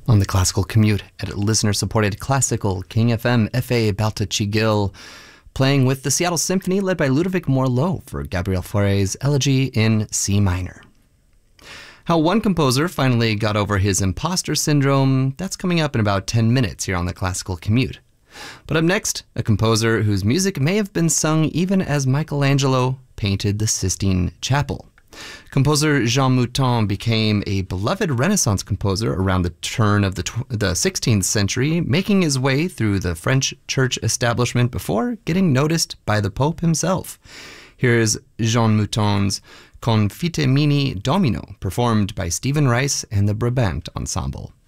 On the Classical Commute at listener-supported Classical King FM, F.A. Baltachigil, playing with the Seattle Symphony led by Ludovic Morlot for Gabriel Fauré's Elegy in C minor. How one composer finally got over his imposter syndrome, that's coming up in about 10 minutes here on the Classical Commute. But up next, a composer whose music may have been sung even as Michelangelo painted the Sistine Chapel. Composer Jean Mouton became a beloved Renaissance composer around the turn of the 16th century, making his way through the French church establishment before getting noticed by the Pope himself. Here's Jean Mouton's Confitemini Domino, performed by Stephen Rice and the Brabant Ensemble.